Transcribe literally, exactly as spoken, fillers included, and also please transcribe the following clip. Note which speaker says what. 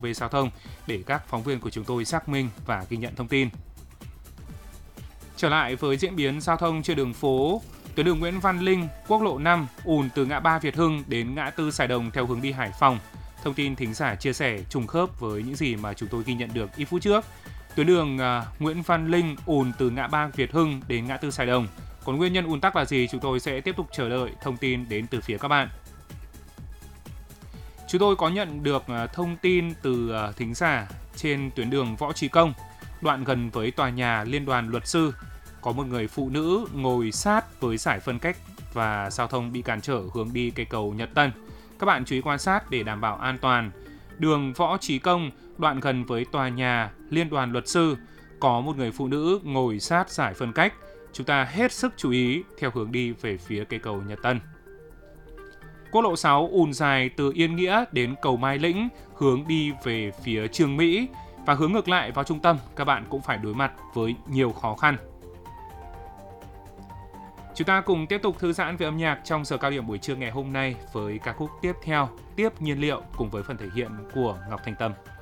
Speaker 1: về giao thông để các phóng viên của chúng tôi xác minh và ghi nhận thông tin. Trở lại với diễn biến giao thông trên đường phố, tuyến đường Nguyễn Văn Linh, quốc lộ năm ùn từ ngã ba Việt Hưng đến ngã tư Sài Đồng theo hướng đi Hải Phòng. Thông tin thính giả chia sẻ trùng khớp với những gì mà chúng tôi ghi nhận được ít phút trước. Tuyến đường uh, Nguyễn Văn Linh ùn từ ngã ba Việt Hưng đến ngã tư Sài Đồng. Còn nguyên nhân ùn tắc là gì? Chúng tôi sẽ tiếp tục chờ đợi thông tin đến từ phía các bạn. Chúng tôi có nhận được uh, thông tin từ uh, thính giả trên tuyến đường Võ Trí Công, đoạn gần với tòa nhà Liên đoàn Luật sư. Có một người phụ nữ ngồi sát với giải phân cách và giao thông bị cản trở hướng đi cây cầu Nhật Tân. Các bạn chú ý quan sát để đảm bảo an toàn. Đường Võ Trí Công, đoạn gần với tòa nhà Liên đoàn Luật sư, có một người phụ nữ ngồi sát giải phân cách. Chúng ta hết sức chú ý theo hướng đi về phía cây cầu Nhật Tân. Quốc lộ sáu ùn dài từ Yên Nghĩa đến cầu Mai Lĩnh, hướng đi về phía Trường Mỹ và hướng ngược lại vào trung tâm. Các bạn cũng phải đối mặt với nhiều khó khăn. Chúng ta cùng tiếp tục thư giãn về âm nhạc trong giờ cao điểm buổi trưa ngày hôm nay với ca khúc tiếp theo, Tiếp Nhiên Liệu cùng với phần thể hiện của Ngọc Thanh Tâm.